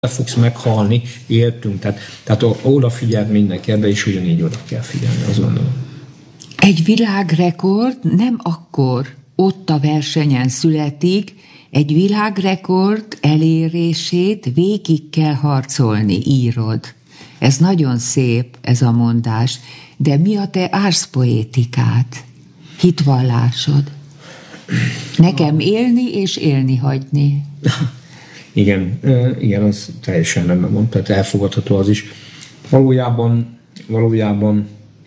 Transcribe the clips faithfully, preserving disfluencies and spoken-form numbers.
fogsz meghalni, éltünk, tehát, tehát odafigyelt mindenki, ebbe is ugyanígy oda kell figyelni, azt gondolom. Egy világrekord nem akkor ott a versenyen születik, egy világrekord elérését végig kell harcolni, írod. Ez nagyon szép, ez a mondás, de mi a te árszpoétikád, hitvallásod? Nekem élni és élni hagyni. Igen, igen, az teljesen nem mondta, tehát elfogadható az is. Valójában, valójában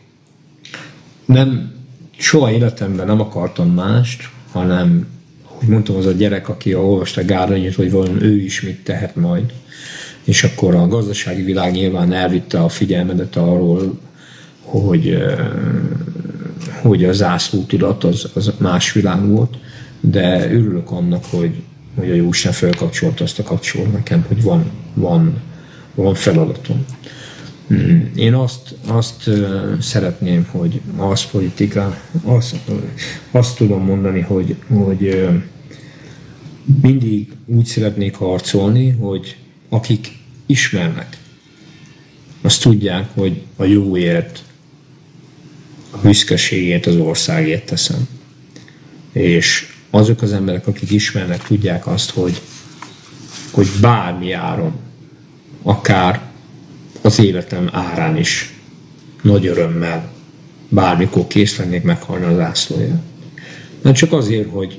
nem, soha életemben nem akartam mást, hanem, hogy mondtam, az a gyerek, aki olvasta Gárdonyit, hogy valami ő is mit tehet majd. És akkor a gazdasági világ nyilván elvitte a figyelmedet arról, hogy, hogy a zászlótudat az, az más világ volt, de örülök annak, hogy, hogy a Jóisten felkapcsolta azt a kapcsolót nekem, hogy van, van, van feladatom. Én azt, azt szeretném, hogy az politika, azt, azt tudom mondani, hogy, hogy mindig úgy szeretnék harcolni, hogy akik ismernek, azt tudják, hogy a jóért, a büszkeségért, az országért teszem. És azok az emberek, akik ismernek, tudják azt, hogy, hogy bármi áron, akár az életem árán is nagy örömmel bármikor kész lennék meghalni az zászlóját. Nem csak azért, hogy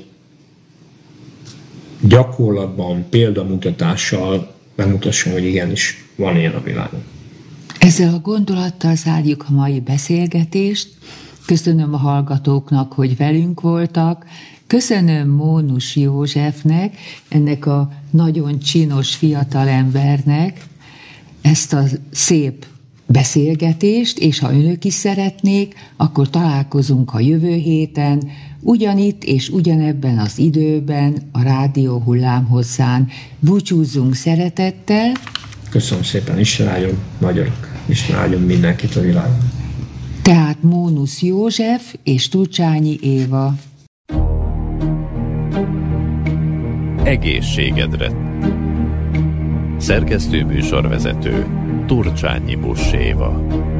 gyakorlatban, példamutatással megmutassam, hogy igenis van ilyen a világon. Ezzel a gondolattal zárjuk a mai beszélgetést. Köszönöm a hallgatóknak, hogy velünk voltak. Köszönöm Mónus Józsefnek, ennek a nagyon csinos fiatalembernek ezt a szép beszélgetést, és ha önök is szeretnék, akkor találkozunk a jövő héten, ugyanitt és ugyanebben az időben a Rádió Hullámhosszán. Búcsúzzunk szeretettel. Köszönöm szépen, Isten áldjon magyarok, Isten áldjon mindenkit a világon. Tehát Mónus József és Turcsányi Éva. Egészségedre. Szerkesztő műsorvezető Turcsányi Buss Éva.